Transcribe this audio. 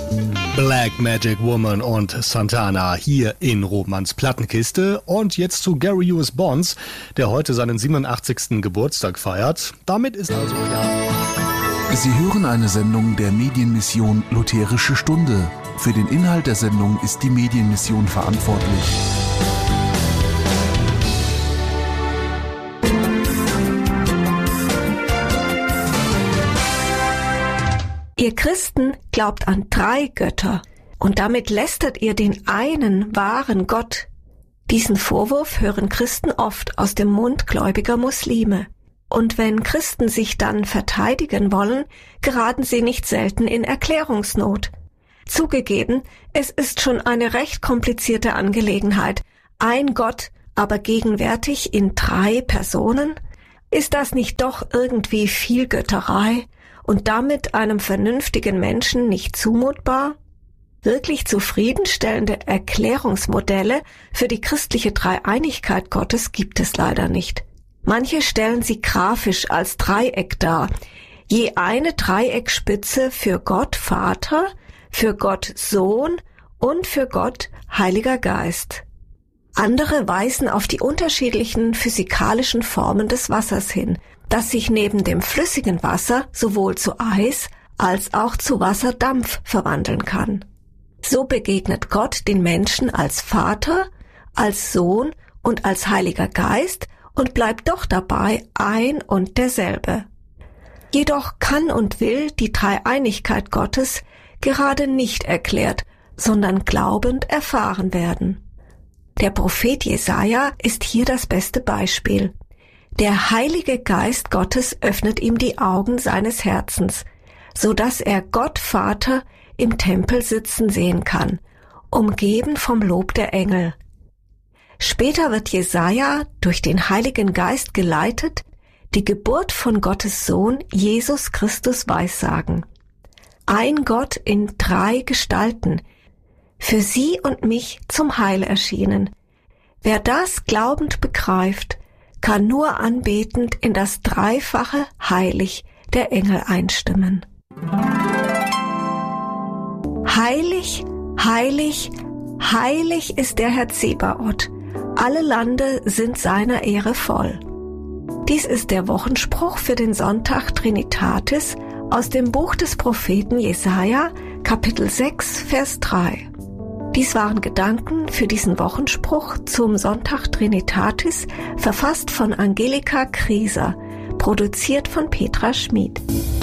Black Magic Woman und Santana hier in Rothmanns Plattenkiste. Und jetzt zu Gary U.S. Bonds, der heute seinen 87. Geburtstag feiert. Damit ist also klar. Sie hören eine Sendung der Medienmission Lutherische Stunde. Für den Inhalt der Sendung ist die Medienmission verantwortlich. Ihr Christen glaubt an 3 Götter und damit lästert ihr den einen wahren Gott. Diesen Vorwurf hören Christen oft aus dem Mund gläubiger Muslime. Und wenn Christen sich dann verteidigen wollen, geraten sie nicht selten in Erklärungsnot. Zugegeben, es ist schon eine recht komplizierte Angelegenheit. Ein Gott, aber gegenwärtig in 3 Personen? Ist das nicht doch irgendwie viel Götterei? Und damit einem vernünftigen Menschen nicht zumutbar? Wirklich zufriedenstellende Erklärungsmodelle für die christliche Dreieinigkeit Gottes gibt es leider nicht. Manche stellen sie grafisch als Dreieck dar, je eine Dreieckspitze für Gott Vater, für Gott Sohn und für Gott Heiliger Geist. Andere weisen auf die unterschiedlichen physikalischen Formen des Wassers hin, das sich neben dem flüssigen Wasser sowohl zu Eis als auch zu Wasserdampf verwandeln kann. So begegnet Gott den Menschen als Vater, als Sohn und als Heiliger Geist und bleibt doch dabei ein und derselbe. Jedoch kann und will die Dreieinigkeit Gottes gerade nicht erklärt, sondern glaubend erfahren werden. Der Prophet Jesaja ist hier das beste Beispiel. Der Heilige Geist Gottes öffnet ihm die Augen seines Herzens, so dass er Gott Vater im Tempel sitzen sehen kann, umgeben vom Lob der Engel. Später wird Jesaja durch den Heiligen Geist geleitet, die Geburt von Gottes Sohn Jesus Christus weissagen. Ein Gott in 3 Gestalten, für sie und mich zum Heil erschienen. Wer das glaubend begreift, kann nur anbetend in das dreifache Heilig der Engel einstimmen. Heilig, heilig, heilig ist der Herr Zebaoth. Alle Lande sind seiner Ehre voll. Dies ist der Wochenspruch für den Sonntag Trinitatis aus dem Buch des Propheten Jesaja, Kapitel 6, Vers 3. Dies waren Gedanken für diesen Wochenspruch zum Sonntag Trinitatis, verfasst von Angelika Krieser, produziert von Petra Schmid.